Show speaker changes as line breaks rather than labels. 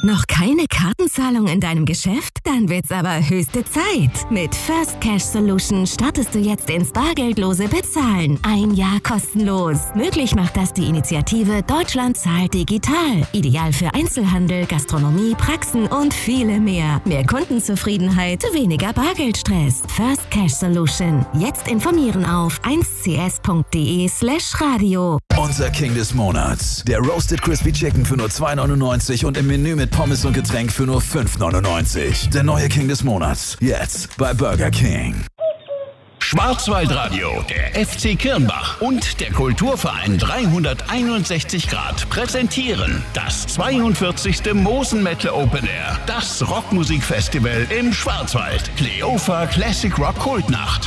Noch keine Kartenzahlung in deinem Geschäft? Dann wird's aber höchste Zeit. Mit First Cash Solution startest du jetzt ins bargeldlose Bezahlen. 1 Jahr kostenlos. Möglich macht das die Initiative Deutschland zahlt digital. Ideal für Einzelhandel, Gastronomie, Praxen und viele mehr. Mehr Kundenzufriedenheit, weniger Bargeldstress. First Cash Solution. Jetzt informieren auf 1cs.de/radio.
Unser King des Monats. Der Roasted Crispy Chicken für nur 2,99 und im Menü mit Pommes und Getränk für nur 5,99. Der neue King des Monats. Jetzt bei Burger King.
Schwarzwaldradio, der FC Kirnbach und der Kulturverein 361 Grad präsentieren das 42. Mosen Metal Open Air. Das Rockmusikfestival im Schwarzwald. Kleofa Classic Rock Kultnacht.